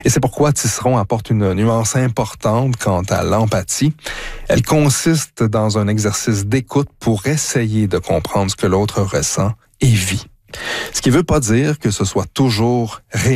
Et c'est pourquoi Tisseron apporte une nuance importante quant à l'empathie. Elle consiste dans un exercice d'écoute pour essayer de comprendre ce que l'autre ressent et vit. Ce qui ne veut pas dire que ce soit toujours réel.